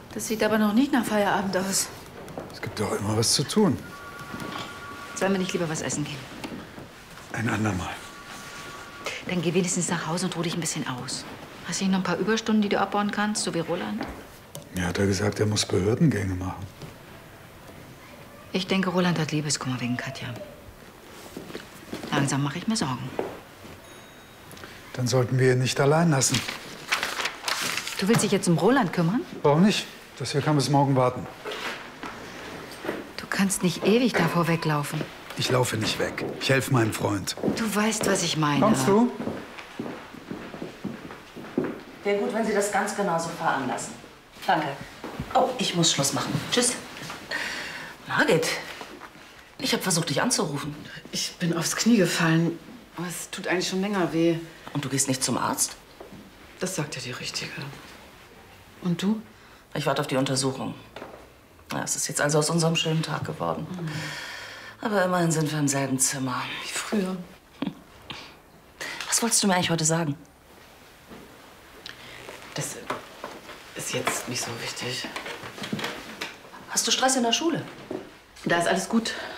Das sieht aber noch nicht nach Feierabend aus. Es gibt doch immer was zu tun. Sollen wir nicht lieber was essen gehen? Ein andermal. Dann geh wenigstens nach Hause und ruh dich ein bisschen aus. Hast du nicht noch ein paar Überstunden, die du abbauen kannst, so wie Roland? Ja, hat er gesagt, er muss Behördengänge machen. Ich denke, Roland hat Liebeskummer wegen Katja. Langsam mache ich mir Sorgen. Dann sollten wir ihn nicht allein lassen. Du willst dich jetzt um Roland kümmern? Warum nicht? Das hier kann bis morgen warten. Du kannst nicht ewig davor weglaufen. Ich laufe nicht weg. Ich helfe meinem Freund. Du weißt, was ich meine. Kommst du? Wäre gut, wenn Sie das ganz genauso veranlassen. Danke. Oh, ich muss Schluss machen. Tschüss. Margit, ich habe versucht, dich anzurufen. Ich bin aufs Knie gefallen. Aber es tut eigentlich schon länger weh. Und du gehst nicht zum Arzt? Das sagt ja die Richtige. Und du? Ich warte auf die Untersuchung. Ja, es ist jetzt also aus unserem schönen Tag geworden. Aber immerhin sind wir im selben Zimmer. Wie früher. Was wolltest du mir eigentlich heute sagen? Das ist jetzt nicht so wichtig. Hast du Stress in der Schule? Da ist alles gut.